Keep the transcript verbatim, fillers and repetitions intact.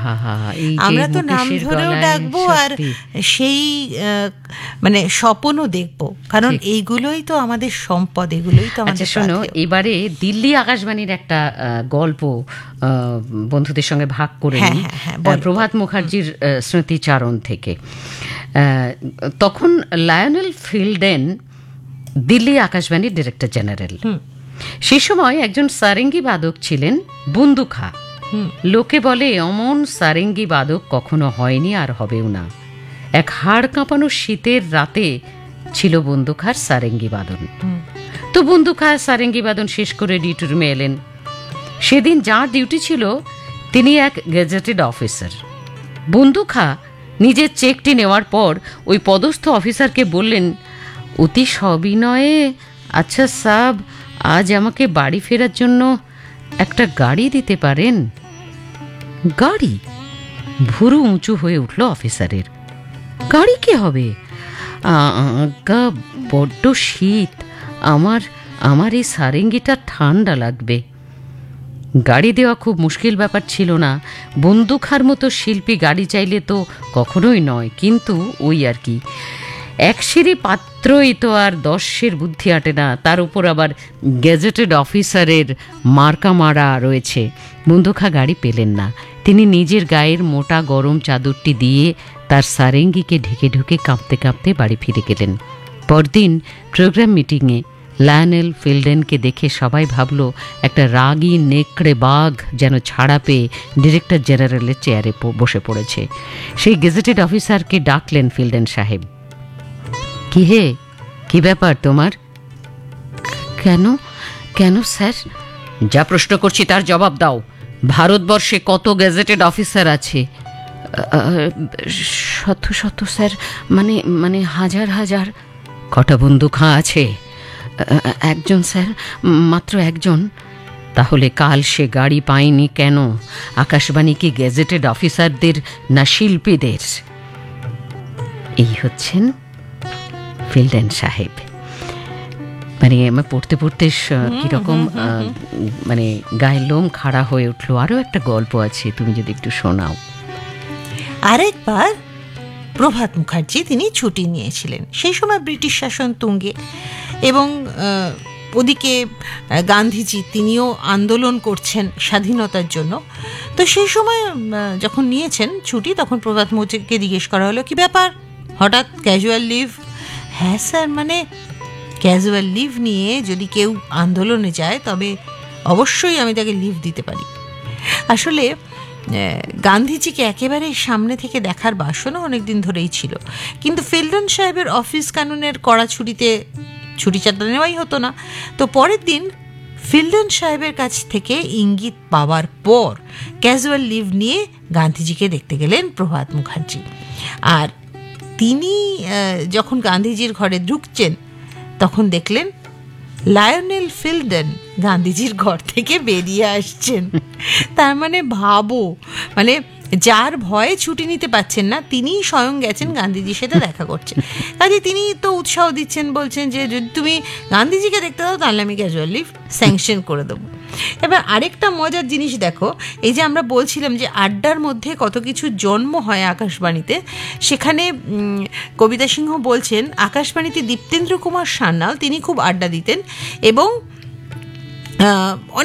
আমরা তো নাম ধরেও ডাকবো আর সেই মানে স্বপ্নও দেখবো, কারণ এইগুলোই তো আমাদের সম্পদ, এগুলোই তো আমাদের। শোনো, এবারে দিল্লি আকাশবাণীর একটা গল্প বন্ধুদের সঙ্গে ভাগ করে নিই, প্রভাত মুখার্জির স্মৃতিচারণ থেকে। তখন লায়নেল ফিল্ডেন দিল্লি আকাশবাণীর ডিরেক্টর জেনারেল। সে সময় একজন সারেঙ্গি বাদক ছিলেন বুন্দু খাঁ। লোকে বলে অমন সারেঙ্গি বাদক কখনো হয়নি আর হবেও না। এক হাড় কাঁপানো শীতের রাতে ছিল বুন্দু খাঁর সারেঙ্গি বাদন। তো বুন্দু খাঁ সারেঙ্গি বাদন শেষ করে ডিউটি রুমে এলেন। সেদিন যার ডিউটি ছিল তিনি এক গেজেটেড অফিসার। বুন্দু খাঁ নিজের চেকটি নেওয়ার পর ওই পদস্থ অফিসারকে বললেন অতি সবিনয়ে, আচ্ছা সাব, আজ আমাকে বাড়ি ফেরার জন্য একটা গাড়ি দিতে পারেন? গাড়ি? ভুরু উঁচু হয়ে উঠল অফিসারের। গাড়ি কি হবে? আজ্ঞা, বড্ড শীত, আমার আমার এই সারেঙ্গিটা ঠান্ডা লাগবে। গাড়ি দেওয়া খুব মুশকিল ব্যাপার ছিল না। বুন্দু খাঁর মতো শিল্পী গাড়ি চাইলে তো কখনোই নয়, কিন্তু ওই আর কি, এক সিঁড়ি পাত্রই তো আর দশের বুদ্ধি আটে না। তার উপর আবার গেজেটেড অফিসারের মার্কা মারা রয়েছে। বুন্দু খাঁ গাড়ি পেলেন না। তিনি নিজের গায়ের মোটা গরম চাদরটি দিয়ে তার সারেঙ্গিকে ঢেকে ঢুকে কাঁপতে কাঁপতে বাড়ি ফিরে গেলেন। পরদিন প্রোগ্রাম মিটিংয়ে লায়নেল ফিল্ডেনকে দেখে সবাই ভাবল একটা রাগী নেকড়ে বাঘ যেন ছাড়া পেয়ে ডিরেক্টর জেনারেলের চেয়ারে বসে পড়েছে। সেই গেজেটেড অফিসারকে ডাকলেন ফিল্ডেন সাহেব। কি হে, কি ব্যাপার তোমার? কেন কেন স্যার? যা প্রশ্ন করছি তার জবাব দাও। ভারতবর্ষে কত গেজেটেড অফিসার আছে? শত শত স্যার, মানে মানে হাজার হাজার। কটা বুন্দু খাঁ আছে? একজন স্যার, মাত্র একজন। তাহলে কাল সে গাড়ি পায়নি কেন? আকাশবাণী কি গেজেটেড অফিসারদের না শিল্পীদের? এই হচ্ছেন ফিল্ডেন সাহেব। মানে আমার পড়তে পড়তে কিরকম মানে গায়ের লোম খাড়া হয়ে উঠলো। আরও একটা গল্প আছে, তুমি যদি একটু শোনাও। আরেকবার প্রভাত মুখার্জি তিনি ছুটি নিয়েছিলেন। সেই সময় ব্রিটিশ শাসন তুঙ্গে, এবং ওদিকে গান্ধীজি তিনিও আন্দোলন করছেন স্বাধীনতার জন্য। তো সেই সময় যখন নিয়েছেন ছুটি, তখন প্রভাত মুখার্জিকে জিজ্ঞেস করা হলো, কি ব্যাপার হঠাৎ ক্যাজুয়াল লিভ? হ্যাঁ স্যার, মানে ক্যাজুয়াল লিভ নিয়ে যদি কেউ আন্দোলনে যায় তবে অবশ্যই আমি তাকে লিভ দিতে পারি। আসলে গান্ধীজিকে একেবারে সামনে থেকে দেখার বাসনা অনেকদিন ধরেই ছিল, কিন্তু ফিল্ডেন সাহেবের অফিস কানুনের কড়া ছুটিতে ছুটি চাটা নেওয়াই হতো না। তো পরের দিন ফিল্ডেন সাহেবের কাছ থেকে ইঙ্গিত পাওয়ার পর ক্যাজুয়াল লিভ নিয়ে গান্ধীজিকে দেখতে গেলেন প্রভাত মুখার্জি। আর তিনি যখন গান্ধীজির ঘরে ঢুকছেন তখন দেখলেন লায়নেল ফিল্ডেন গান্ধীজির ঘর থেকে বেরিয়ে আসছেন। তার মানে ভাবো, মানে যার ভয়ে ছুটি নিতে পারছেন না তিনি স্বয়ং গেছেন গান্ধীজির সাথে দেখা করছেন। কাজে তিনি তো উৎসাহ দিচ্ছেন, বলছেন যে যদি তুমি গান্ধীজিকে দেখতে দাও তাহলে আমি ক্যাজুয়াল লিভ স্যাংশন করে দেবো। এবার আরেকটা মজার জিনিস দেখো, এই যে আমরা বলছিলাম যে আড্ডার মধ্যে কত কিছু জন্ম হয় আকাশবাণীতে, সেখানে কবিতা সিংহ বলছেন আকাশবাণীতে দীপ্তেন্দ্র কুমার সান্যাল তিনি খুব আড্ডা দিতেন এবং